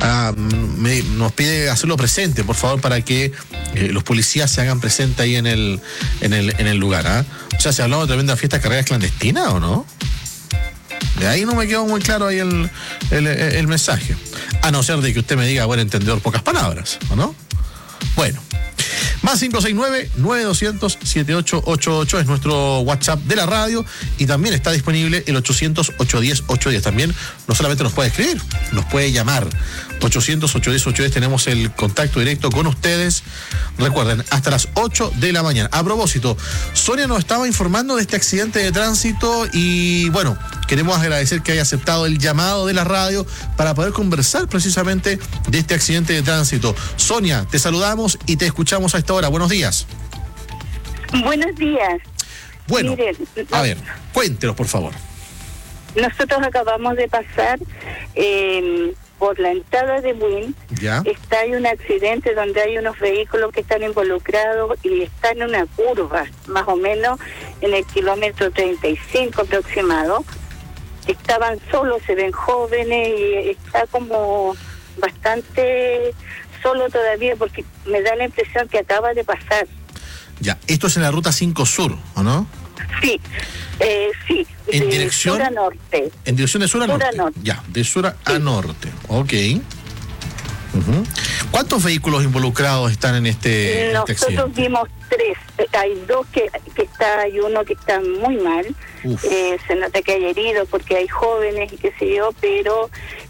nos pide hacerlo presente, por favor, para que los policías se hagan presentes ahí en el lugar, ¿ah? O sea, ¿se ha hablado de tremenda fiesta de carreras clandestinas o no? De ahí no me quedó muy claro ahí el mensaje. A no ser de que usted me diga, buen entendedor, pocas palabras, ¿o no? Bueno. Más 569-9200-7888 es nuestro WhatsApp de la radio y también está disponible el 800-810-810. También no solamente nos puede escribir, nos puede llamar. 800-810-810, tenemos el contacto directo con ustedes. Recuerden, hasta las 8 de la mañana. A propósito, Sonia nos estaba informando de este accidente de tránsito y bueno, queremos agradecer que haya aceptado el llamado de la radio para poder conversar precisamente de este accidente de tránsito. Sonia, te saludamos y te escuchamos a esta hora. Buenos días. Buenos días. Bueno, miren, a ver, cuéntenos, por favor. Nosotros acabamos de pasar por la entrada de Buin. ¿Ya? Hay un accidente donde hay unos vehículos que están involucrados y están en una curva, más o menos en el kilómetro 35 aproximado. Estaban solos, se ven jóvenes y está como bastante solo todavía porque me da la impresión que acaba de pasar. Ya, esto es en la ruta 5 Sur, ¿o no? Sí, sí. ¿En dirección? Sur a norte. ¿En dirección de sur a norte? norte. Ya, de sur a norte. Ok. ¿Cuántos vehículos involucrados están en este Nosotros accidente? vimos 3. Hay 2 hay uno que está muy mal. Se nota que hay heridos porque hay jóvenes y qué sé yo, pero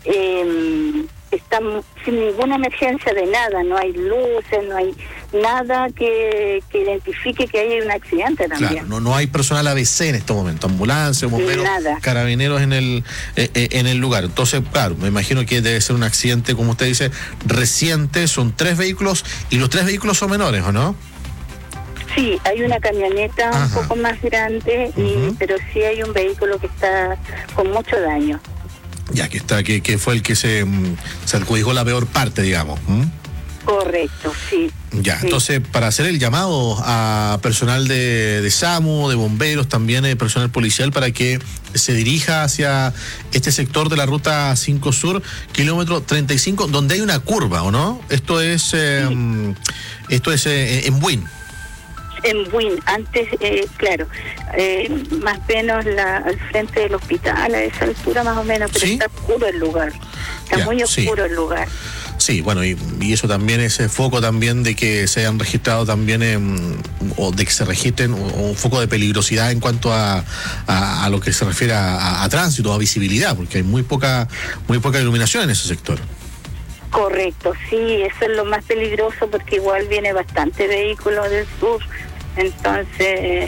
están sin ninguna emergencia de nada. No hay luces, no hay nada que identifique que hay un accidente también. Claro, no hay personal ABC en este momento, ambulancia, bomberos, nada. Carabineros en el lugar. Entonces, claro, me imagino que debe ser un accidente, como usted dice, reciente. Son 3 vehículos y los 3 vehículos son menores, ¿o no? Sí, hay una camioneta un poco más grande, pero sí hay un vehículo que está con mucho daño. Ya, que fue el que se adjudicó la peor parte, digamos. Correcto, sí. Ya, sí. Entonces, para hacer el llamado a personal de SAMU, de bomberos, también personal policial, para que se dirija hacia este sector de la ruta 5 Sur, kilómetro 35, donde hay una curva, ¿o no? Esto es en Buin. En Buin, antes, claro, más o menos al frente del hospital, a esa altura más o menos, pero ¿Sí? está oscuro el lugar, está muy oscuro el lugar. Sí, bueno, y eso también, ese foco también de que se hayan registrado también, o de que se registren un foco de peligrosidad en cuanto a lo que se refiere a tránsito, a visibilidad, porque hay muy poca iluminación en ese sector. Correcto, sí, eso es lo más peligroso porque igual viene bastante vehículo del sur, entonces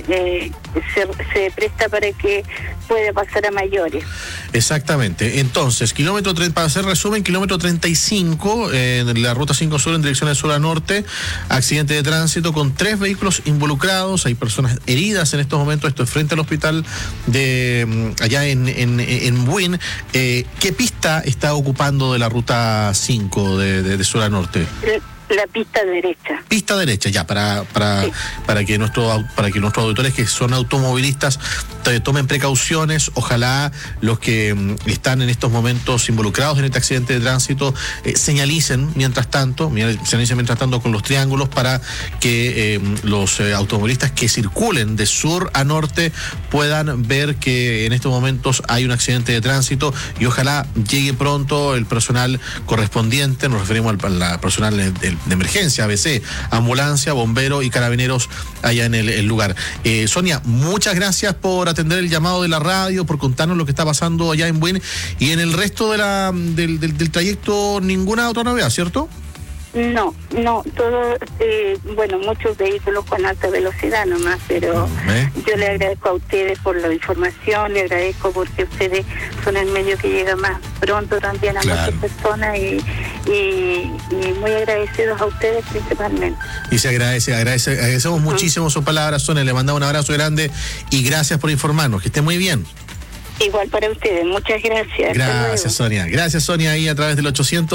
se presta para que pueda pasar a mayores. Exactamente. Entonces, para hacer resumen, kilómetro 35 en la ruta 5 Sur en dirección de sur a norte, accidente de tránsito con 3 vehículos involucrados, hay personas heridas en estos momentos, esto es frente al hospital de allá en Buin. ¿Qué pista está ocupando de la ruta 5 de sur a norte? La pista derecha. Pista derecha, ya, para que nuestros auditores que son automovilistas tomen precauciones. Ojalá los que están en estos momentos involucrados en este accidente de tránsito señalicen mientras tanto con los triángulos para que los automovilistas que circulen de sur a norte puedan ver que en estos momentos hay un accidente de tránsito y ojalá llegue pronto el personal correspondiente. Nos referimos al personal de emergencia, ABC, ambulancia, bombero y carabineros allá en el lugar. Sonia, muchas gracias por atender el llamado de la radio, por contarnos lo que está pasando allá en Buin y en el resto del trayecto. Ninguna otra novedad, ¿cierto? No, todo, bueno, muchos vehículos con alta velocidad nomás, pero yo le agradezco a ustedes por la información, le agradezco porque ustedes son el medio que llega más pronto también a muchas personas y muy agradecidos a ustedes principalmente. Y se agradecemos muchísimo sus palabras, Sonia, le mandamos un abrazo grande y gracias por informarnos, que esté muy bien. Igual para ustedes, muchas gracias. Gracias, Sonia. Gracias, Sonia, ahí a través del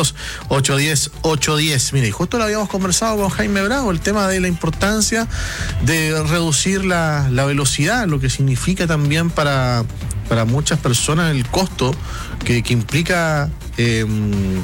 800-810-810. Mire, justo lo habíamos conversado con Jaime Bravo, el tema de la importancia de reducir la velocidad, lo que significa también para muchas personas el costo que implica